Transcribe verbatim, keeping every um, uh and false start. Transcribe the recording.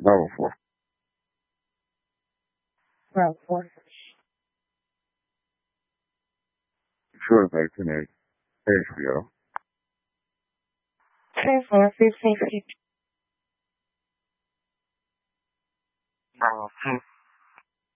Level four. Level four. Sure, they connect H B O. Three four fifteen. Level two.